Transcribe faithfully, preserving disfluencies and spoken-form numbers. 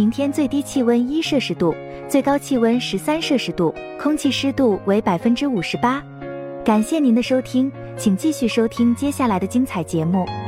明天最低气温一摄氏度，最高气温十三摄氏度，空气湿度为百分之五十八。感谢您的收听，请继续收听接下来的精彩节目。